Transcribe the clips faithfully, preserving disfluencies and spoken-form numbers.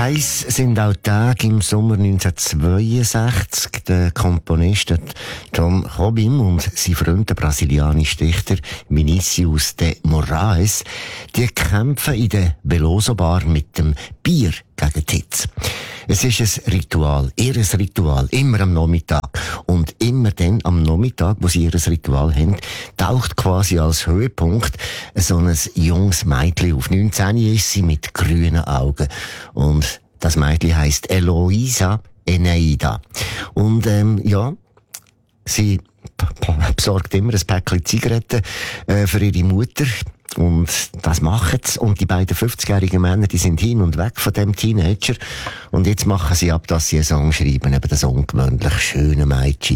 Heiß sind auch Tage im Sommer neunzehnhundertzweiundsechzig. Der Komponist Tom Jobim und sein Freund, der brasilianische Dichter Vinicius de Moraes, die kämpfen in der Veloso Bar mit dem Bier gegen die Hitze. Es ist ein Ritual, ihr Ritual, immer am Nachmittag. Und immer dann am Nachmittag, wo sie ihr Ritual haben, taucht quasi als Höhepunkt so ein junges Mädchen auf. neunzehn ist sie mit grünen Augen. Und das Mädchen heisst Eloisa Eneida. Und, ähm, ja, sie besorgt immer ein Päckchen Zigaretten äh, für ihre Mutter. Und das machen sie. Und die beiden fünfzigjährigen Männer, die sind hin und weg von dem Teenager. Und jetzt machen sie ab, dass sie einen Song schreiben, eben das ungewöhnlich schöne Mädchen.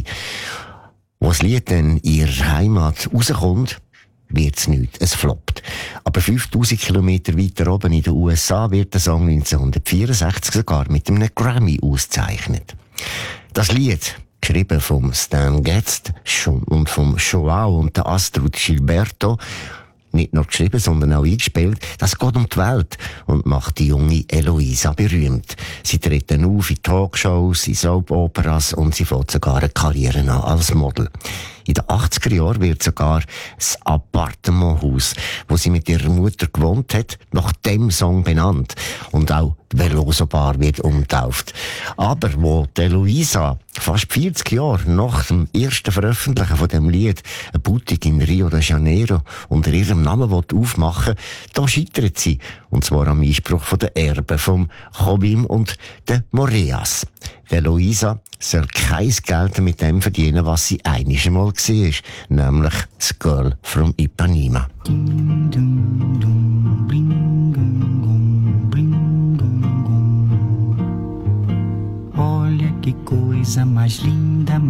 Wo das Lied dann in ihrer Heimat rauskommt, wird's nichts. Es floppt. Aber fünftausend Kilometer weiter oben in den U S A wird der Song neunzehnhundertvierundsechzig sogar mit einem Grammy ausgezeichnet. Das Lied, geschrieben vom Stan Getz und vom Joao und der Astrud Gilberto, nicht nur geschrieben, sondern auch eingespielt, das geht um die Welt und macht die junge Eloisa berühmt. Sie treten auf in Talkshows, in Soap-Operas und sie fängt sogar eine Karriere an als Model. In den achtziger Jahren wird sogar das Appartementhaus, wo sie mit ihrer Mutter gewohnt hat, nach dem Song benannt. Und auch die Veloso Bar wird umgetauft. Aber wo die Eloisa fast vierzig Jahre nach dem ersten Veröffentlichen von dem Lied eine Boutique in Rio de Janeiro unter ihrem Namen aufmachen will, da scheitert sie. Und zwar am Einspruch von den Erben vom Jobim und der Moraes. Eloisa soll kein Geld mit dem verdienen, was sie einiges Mal war, nämlich das Girl from Ipanema. Olha que coisa mais linda.